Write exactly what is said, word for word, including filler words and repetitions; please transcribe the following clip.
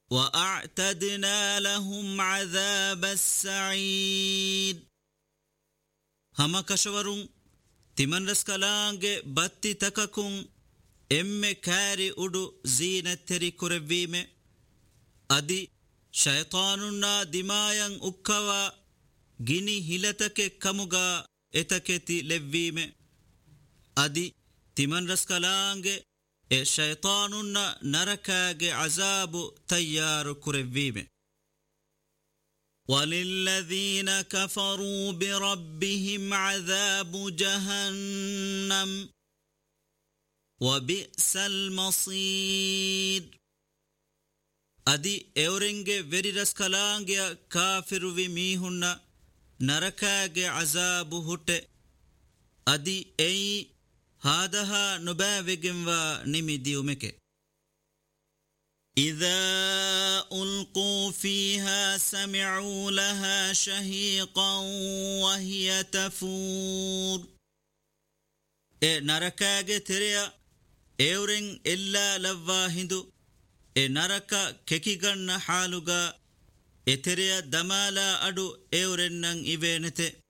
وأعتدنا لهم عذاب السعير هما كشورون تمن رسكلانج باتي تككون إم كاري أدو زينة تري كربيم أدي شيطاننا دمايا أكوا جيني هلتك كمغا إتكتي لبيم أدي تمن رسكلانج إ شيطاننا نركاج عذاب تيار كربيم وللذين كفروا بربهم عذاب جهنم وبئس المصير أدي أورنج فيريرس كلانجيا كافر في ميهن نركاج عذاب هت أدي أي هذا نباوغن و نمديومك إذا ألقوا فيها سمعوا لها شهيقا وهي تفور إيه نركاج تريا إورن إلا لواهندو إيه نركا كيكيغن حالوغا إيه تريا دمالا أدو إورنن إبينته